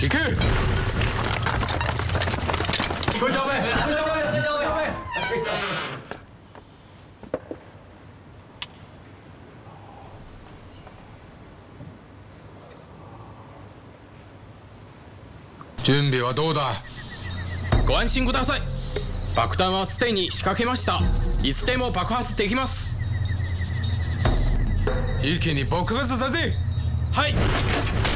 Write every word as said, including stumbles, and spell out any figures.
行け。 隊長め、隊長め、隊長め。 準備はどうだ。 ご安心ください。爆弾はすでに仕掛けました。いつでも爆発できます。 一気に爆発させ。 はい。